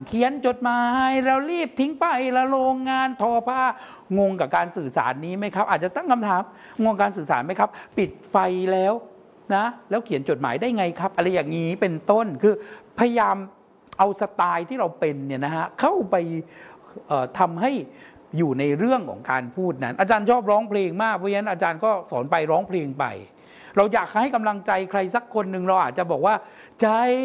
เขียนจดหมายแล้วรีบทิ้งไปละโรงงานทอผ้างงกับการสื่อสารนี้ไหมครับอาจจะตั้งคำถามงงการสื่อสารไหมครับปิดไฟแล้วนะแล้วเขียนจดหมายได้ไงครับอะไรอย่างนี้เป็นต้นคือพยายามเอาสไตล์ที่เราเป็นเนี่ยนะฮะเข้าไปทำให้อยู่ในเรื่องของการพูดนั้นอาจารย์ชอบร้องเพลงมากเพราะฉะนั้นอาจารย์ก็สอนไปร้องเพลงไปเราอยากให้กำลังใจใครสักคนหนึ่งเราอาจจะบอกว่าใจ